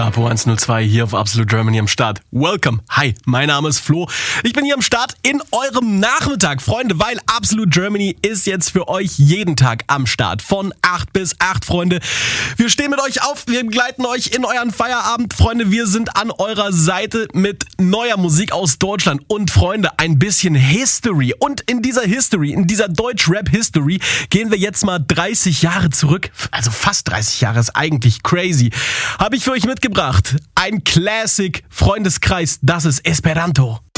Capo 102 hier auf Absolute Germany am Start. Welcome. Hi, mein Name ist Flo. Ich bin hier am Start in eurem Nachmittag, Freunde, weil Absolute Germany ist jetzt für euch jeden Tag am Start. Von 8 bis 8, Freunde. Wir stehen mit euch auf, wir begleiten euch in euren Feierabend. Freunde, wir sind an eurer Seite mit neuer Musik aus Deutschland. Und Freunde, ein bisschen History. Und in dieser History, in dieser Deutsch-Rap-History, gehen wir jetzt mal 30 Jahre zurück. Also fast 30 Jahre, ist eigentlich crazy. Habe ich für euch mitgebracht. Ein Classic, Freundeskreis, das ist Esperanto.